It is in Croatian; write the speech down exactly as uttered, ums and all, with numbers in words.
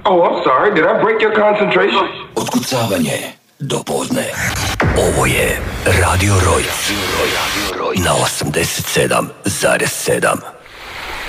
Oh, I'm sorry. Did I break your concentration? Otkucavanje do podne. Ovo je Radio Roj na osamdeset sedam zarez sedam.